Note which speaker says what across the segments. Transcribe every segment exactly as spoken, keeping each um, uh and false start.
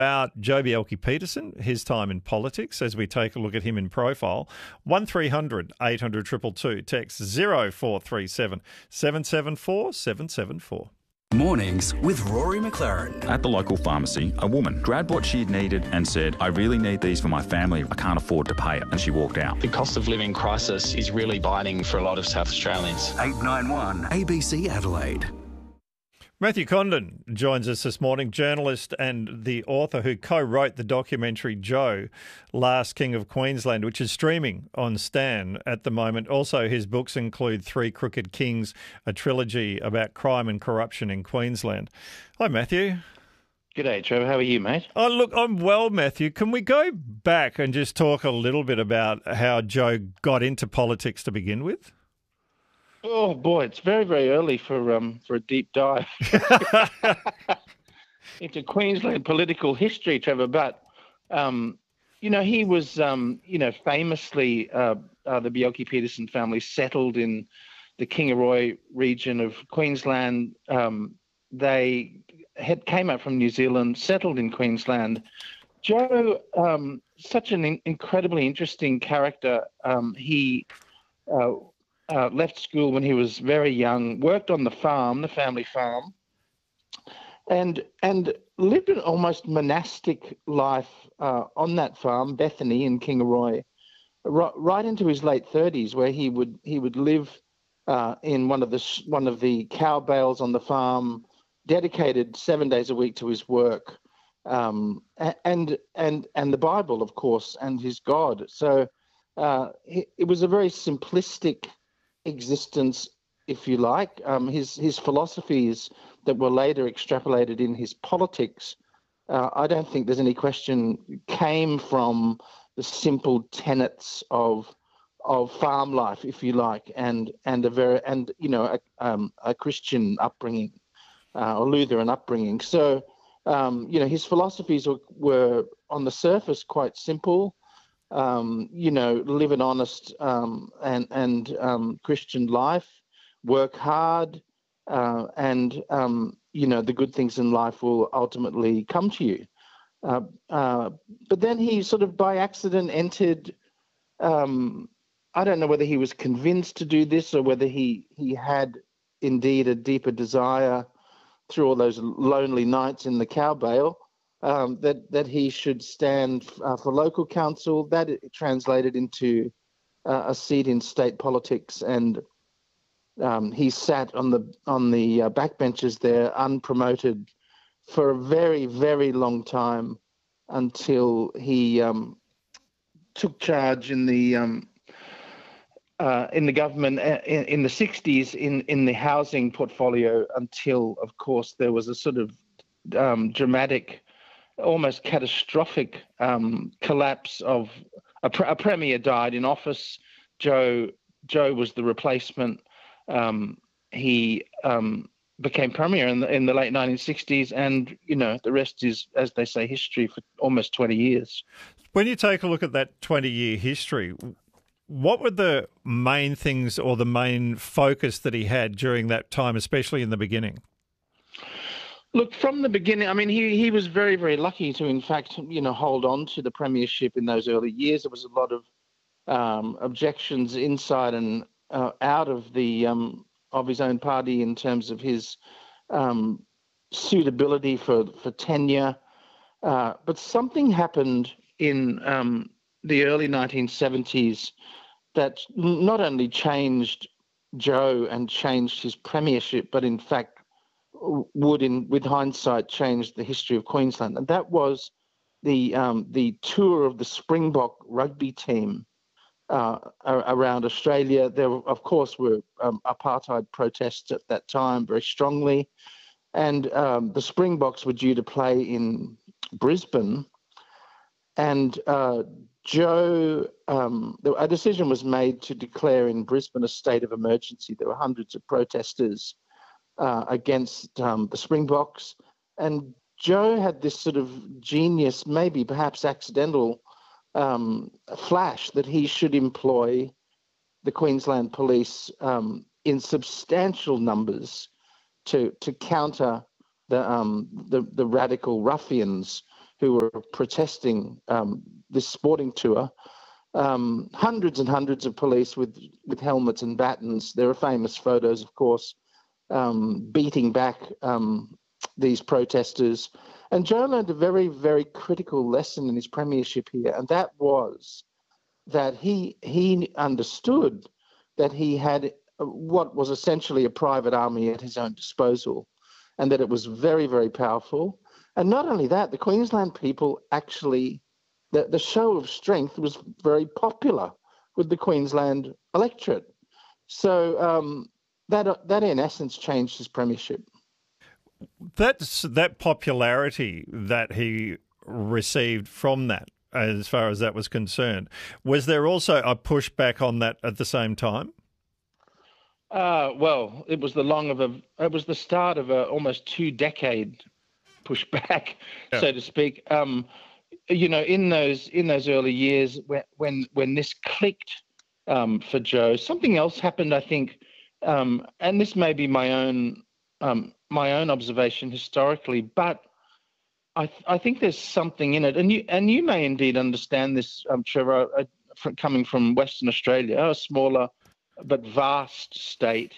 Speaker 1: about Joh Bjelke-Petersen, his time in politics, as we take a look at him in profile. one three hundred eight hundred two two two. Text zero four three seven seven seven four seven seven four.
Speaker 2: Mornings with Rory McLaren.
Speaker 3: At the local pharmacy, a woman grabbed what she needed and said, I really need these for my family. I can't afford to pay it. And she walked out.
Speaker 4: The cost of living crisis is really biting for a lot of South Australians.
Speaker 2: eight nine one A B C Adelaide.
Speaker 1: Matthew Condon joins us this morning, journalist and the author who co-wrote the documentary Joh, Last King of Queensland, which is streaming on Stan at the moment. Also, his books include Three Crooked Kings, a trilogy about crime and corruption in Queensland. Hi, Matthew.
Speaker 5: G'day, Trevor. How are you, mate?
Speaker 1: Oh, look, I'm well, Matthew. Can we go back and just talk a little bit about how Joh got into politics to begin with?
Speaker 5: Oh boy, it's very, very early for um for a deep dive into Queensland political history, Trevor. But um, you know, he was um, you know, famously uh, uh, the Bjelke-Petersen family settled in the Kingaroy region of Queensland. Um, they had came up from New Zealand, settled in Queensland. Joh, um, such an in- incredibly interesting character. Um, he. Uh, Uh, left school when he was very young, worked on the farm, the family farm, and and lived an almost monastic life uh, on that farm, Bethany in Kingaroy, right, right into his late thirties, where he would he would live uh, in one of the one of the cow bales on the farm, dedicated seven days a week to his work, um, and and and the Bible, of course, and his God. So uh, it, it was a very simplistic existence, if you like. Um, his his philosophies that were later extrapolated in his politics, uh, I don't think there's any question, came from the simple tenets of of farm life, if you like, and and a very and you know a, um, a Christian upbringing, uh, or Lutheran upbringing. So um, you know his philosophies were, were on the surface quite simple. Um, you know, live an honest um, and and um, Christian life, work hard, uh, and um, you know the good things in life will ultimately come to you. Uh, uh, but then he sort of by accident entered. Um, I don't know whether he was convinced to do this or whether he he had indeed a deeper desire through all those lonely nights in the cow bale. Um, that that he should stand uh, for local council. That it translated into uh, a seat in state politics, and um, he sat on the on the uh, backbenches there, unpromoted, for a very very long time, until he um, took charge in the um, uh, in the government in, in the sixties in in the housing portfolio. Until, of course, there was a sort of um, dramatic, almost catastrophic um, collapse of a, pre- a premier died in office. Joh Joh was the replacement. Um, he um, became premier in the, in the late nineteen sixties, and you know the rest is, as they say, history for almost twenty years.
Speaker 1: When you take a look at that twenty-year history, what were the main things or the main focus that he had during that time, especially in the beginning?
Speaker 5: Look, from the beginning, I mean, he, he was very, very lucky to, in fact, you know, hold on to the premiership in those early years. There was a lot of um, objections inside and uh, out of the um, of his own party in terms of his um, suitability for, for tenure. Uh, but something happened in um, the early nineteen seventies that not only changed Joh and changed his premiership, but in fact would, in with hindsight, change the history of Queensland, and that was the um, the tour of the Springbok rugby team uh, around Australia. There, of course, were um, apartheid protests at that time very strongly, and um, the Springboks were due to play in Brisbane, and uh, Joh, um, a decision was made to declare in Brisbane a state of emergency. There were hundreds of protesters Uh, against um, the Springboks. And Joh had this sort of genius, maybe perhaps accidental, um, flash that he should employ the Queensland Police um, in substantial numbers to to counter the um, the, the radical ruffians who were protesting um, this sporting tour. Um, hundreds and hundreds of police with, with helmets and batons. There are famous photos, of course, um, beating back um, these protesters. And Joe learned a very, very critical lesson in his premiership here, and that was that he he understood that he had what was essentially a private army at his own disposal, and that it was very, very powerful. And not only that, the Queensland people actually, the, the show of strength was very popular with the Queensland electorate. So um, that that in essence changed his premiership.
Speaker 1: That's that popularity that he received from that, as far as that was concerned. Was there also a pushback on that at the same time?
Speaker 5: Uh, well, it was the long of a. It was the start of a almost two-decade pushback, yeah. so to speak. Um, you know, in those in those early years, when when, when this clicked um, for Joe, something else happened. I think, um, and this may be my own. Um, my own observation historically, but I, th- I think there's something in it, and you and you may indeed understand this, um, Trevor, uh, from, coming from Western Australia, a smaller but vast state.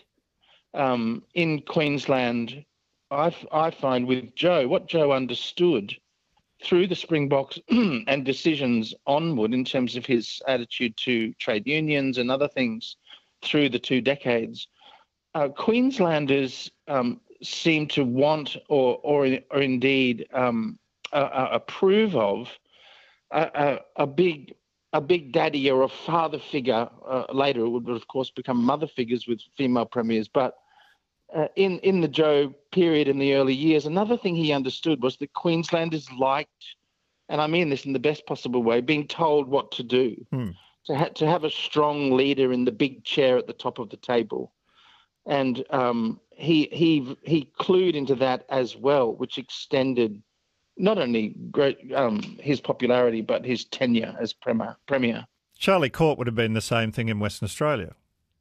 Speaker 5: Um, in Queensland, I, f- I find with Joe, what Joe understood through the Springboks and decisions onward in terms of his attitude to trade unions and other things through the two decades, uh, Queenslanders um, seem to want or or, or indeed um, uh, approve of a, a, a big a big daddy or a father figure. Uh, later, it would of course become mother figures with female premiers. But uh, in in the Joe period in the early years, another thing he understood was that Queenslanders liked, and I mean this in the best possible way, being told what to do. Hmm. To ha- to have a strong leader in the big chair at the top of the table. And um, he he he clued into that as well, which extended not only great um, his popularity but his tenure as premier. Premier.
Speaker 1: Charlie Court would have been the same thing in Western Australia.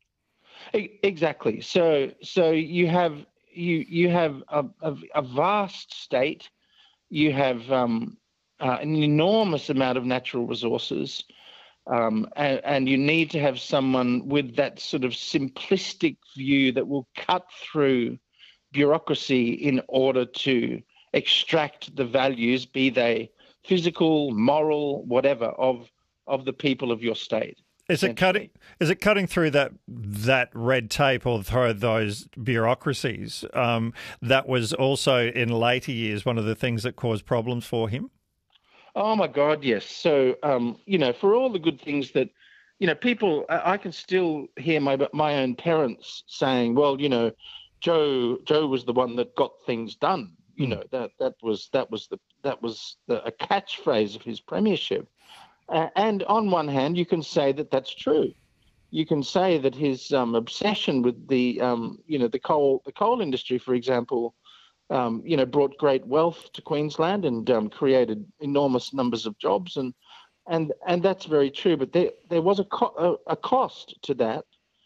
Speaker 5: E- exactly. So so you have you you have a, a, a vast state. You have um, uh, an enormous amount of natural resources. Um, and, and you need to have someone with that sort of simplistic view that will cut through bureaucracy in order to extract the values, be they physical, moral, whatever, of of the people of your state.
Speaker 1: Is it cutting? Is it cutting through that that red tape or through those bureaucracies? Um, that was also in later years one of the things that caused problems for him.
Speaker 5: Oh, my God, yes. So, um, you know, for all the good things that, you know, people, I, I can still hear my my own parents saying, well, you know, Joe Joe was the one that got things done. You know, that that was that was the that was the, a catchphrase of his premiership. Uh, and on one hand, you can say that that's true. You can say that his um, obsession with the, um, you know, the coal the coal industry, for example, Um, you know, brought great wealth to Queensland and um, created enormous numbers of jobs, and and and that's very true. But there there was a co- a, a cost to that,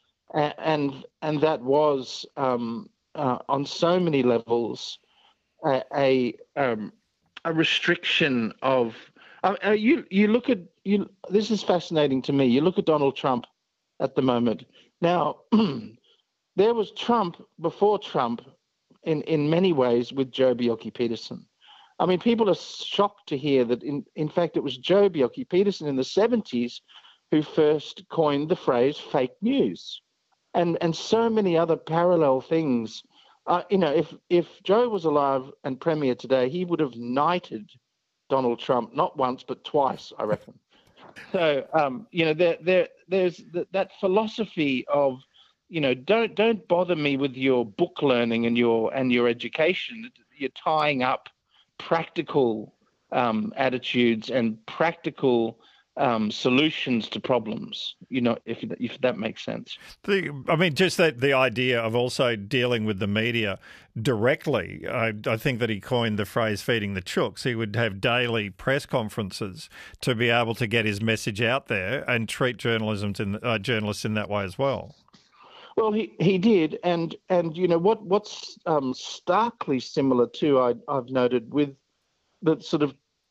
Speaker 5: and and that was um, uh, on so many levels a a, um, a restriction of. Uh, you you look at you. This is fascinating to me. You look at Donald Trump at the moment. Now, there was Trump before Trump. In, in many ways with Joe Bjelke-Petersen. I mean, people are shocked to hear that, in, in fact, it was Joe Bjelke-Petersen in the seventies who first coined the phrase fake news. And and so many other parallel things. Uh, you know, if, if Joe was alive and premier today, he would have knighted Donald Trump, not once, but twice, I reckon. So, um, you know, there, there, there's th- that philosophy of, you know, don't don't bother me with your book learning and your and your education. You're tying up practical um, attitudes and practical um, solutions to problems. You know, if if that makes sense.
Speaker 1: The, I mean, just that the idea of also dealing with the media directly. I, I think that he coined the phrase "feeding the chooks." He would have daily press conferences to be able to get his message out there and treat journalism in, uh, journalists in that way as well.
Speaker 5: Well, he, he did, and and you know what what's um, starkly similar too, I, I've noted with the sort of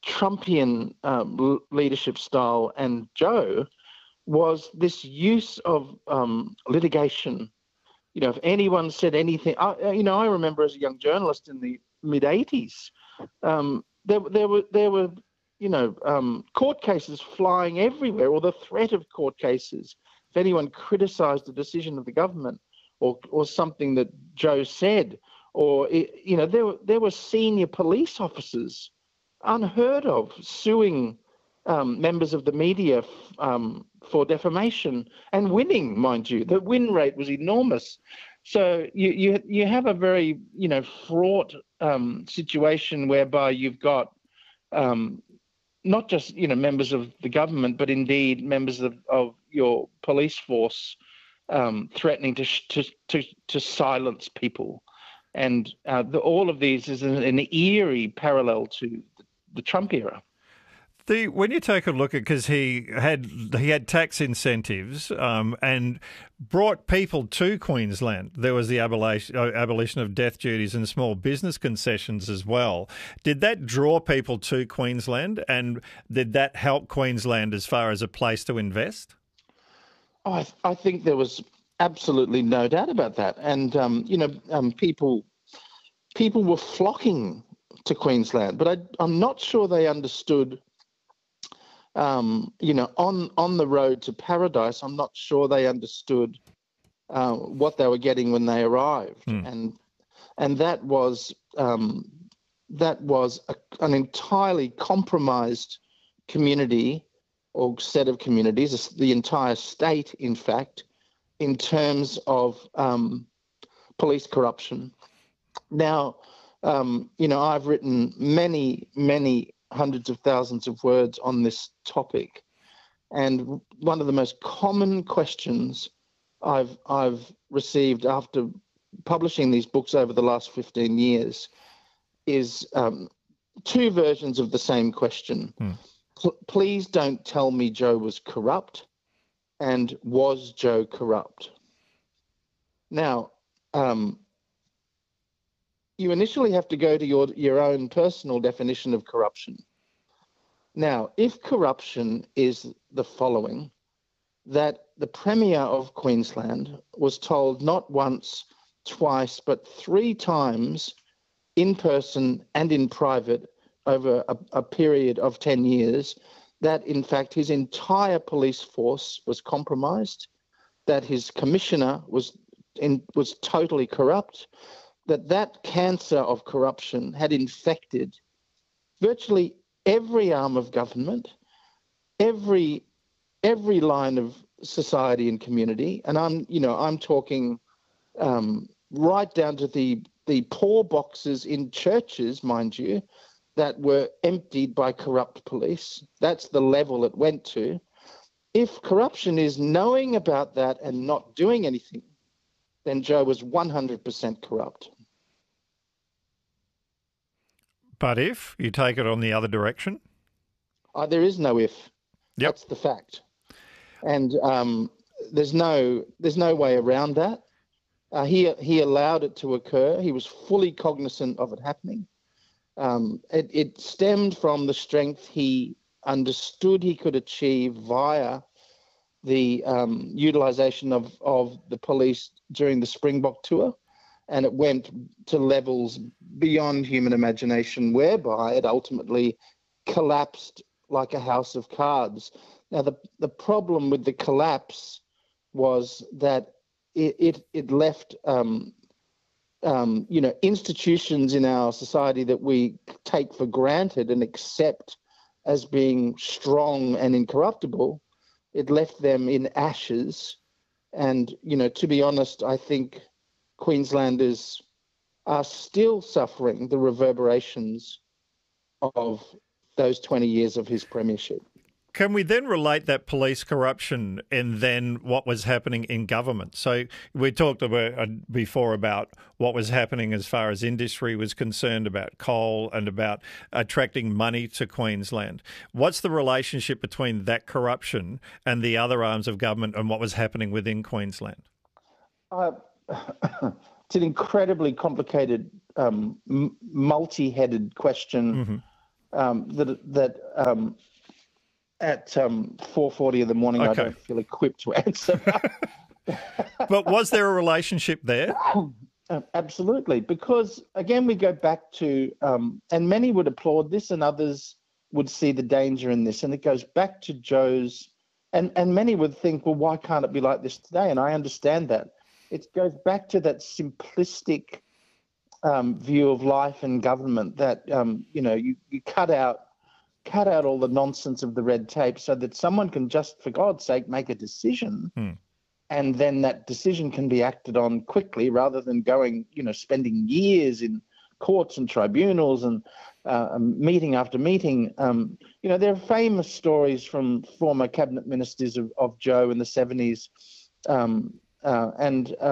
Speaker 5: Trumpian um, leadership style and Joe was this use of um, litigation. You know, if anyone said anything, I, you know, I remember as a young journalist in the mid eighties, um, there, there were there were, you know, um, court cases flying everywhere, or the threat of court cases. If anyone criticised a decision of the government, or or something that Joe said, or you know, there were there were senior police officers, unheard of, suing um, members of the media um, for defamation and winning, mind you. The win rate was enormous. So you you you have a very you know fraught um, situation whereby you've got um, not just you know members of the government, but indeed members of, of your police force um, threatening to, to to to silence people, and uh, the, all of these is an, an eerie parallel to the, the Trump era.
Speaker 1: The, when you take a look at, because he had he had tax incentives um, and brought people to Queensland. There was the abolition, abolition of death duties and small business concessions as well. Did that draw people to Queensland, and did that help Queensland as far as a place to invest?
Speaker 5: Oh, I, th- I think there was absolutely no doubt about that, and um, you know, um, people people were flocking to Queensland, but I, I'm not sure they understood. Um, you know, on, on the road to paradise, I'm not sure they understood uh, what they were getting when they arrived, mm. and and that was um, that was a, an entirely compromised community or set of communities, the entire state, in fact, in terms of um, police corruption. Now, um, you know, I've written many, many. hundreds of thousands of words on this topic, and one of the most common questions I've I've received after publishing these books over the last fifteen years is um, two versions of the same question. Hmm. P- please don't tell me Joe was corrupt, and was Joe corrupt? Now, um, you initially have to go to your, your own personal definition of corruption. Now, if corruption is the following, that the Premier of Queensland was told not once, twice, but three times in person and in private over a, a period of ten years, that in fact his entire police force was compromised, that his commissioner was in, was totally corrupt, that that cancer of corruption had infected virtually every arm of government, every every line of society and community, and I'm you know I'm talking um, right down to the the poor boxes in churches, mind you, that were emptied by corrupt police. That's the level it went to. If corruption is knowing about that and not doing anything, then Joe was one hundred percent corrupt.
Speaker 1: But if you take it on the other direction?
Speaker 5: Uh, there is no if.
Speaker 1: Yep.
Speaker 5: That's the fact. And um, there's no there's no way around that. Uh, he he allowed it to occur. He was fully cognizant of it happening. Um, it, it stemmed from the strength he understood he could achieve via the um, utilisation of, of the police during the Springbok tour. And it went to levels beyond human imagination, whereby it ultimately collapsed like a house of cards. Now, the, the problem with the collapse was that it it, it left, um, um, you know, institutions in our society that we take for granted and accept as being strong and incorruptible. It left them in ashes. And, you know, to be honest, I think Queenslanders are still suffering the reverberations of those twenty years of his premiership.
Speaker 1: Can we then relate that police corruption and then what was happening in government? So we talked about uh, before about what was happening as far as industry was concerned, about coal and about attracting money to Queensland. What's the relationship between that corruption and the other arms of government and what was happening within Queensland?
Speaker 5: Uh, it's an incredibly complicated, um, m- multi-headed question. Mm-hmm. um, that that um, at um, four forty in the morning
Speaker 1: Okay.
Speaker 5: I don't feel equipped to answer.
Speaker 1: But was there a relationship there?
Speaker 5: Uh, absolutely, because again we go back to, um, and many would applaud this, and others would see the danger in this, and it goes back to Joe's, and and many would think, well, why can't it be like this today? And I understand that. It goes back to that simplistic um, view of life and government that um, you know you, you cut out cut out all the nonsense of the red tape so that someone can just, for God's sake, make a decision.
Speaker 1: Hmm.
Speaker 5: And then that decision can be acted on quickly rather than going, you know, spending years in courts and tribunals and uh, meeting after meeting. Um, you know, there are famous stories from former cabinet ministers of, of Joe in the seventies um, uh, and